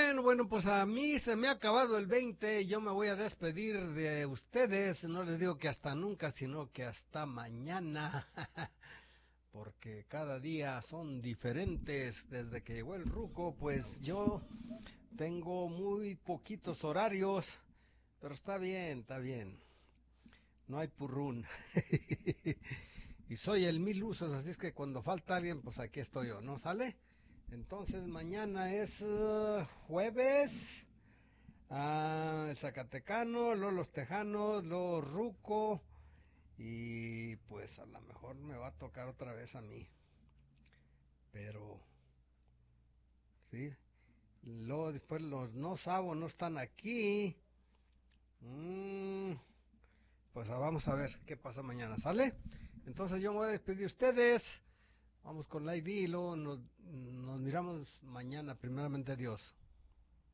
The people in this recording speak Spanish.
Bueno, pues a mí se me ha acabado el 20, yo me voy a despedir de ustedes, no les digo que hasta nunca, sino que hasta mañana, porque cada día son diferentes. Desde que llegó el ruco, pues yo tengo muy poquitos horarios, pero está bien, no hay purrún. Y soy el mil usos, así es que cuando falta alguien, pues aquí estoy yo, ¿no sale? Entonces mañana es jueves. El Zacatecano, luego los Tejanos, luego Ruco. Y pues a lo mejor me va a tocar otra vez a mí. Pero, sí. Luego después los no sabo no están aquí. Pues vamos a ver qué pasa mañana, ¿sale? Entonces yo me voy a despedir de ustedes. Vamos con la ID y luego nos miramos mañana, primeramente Dios.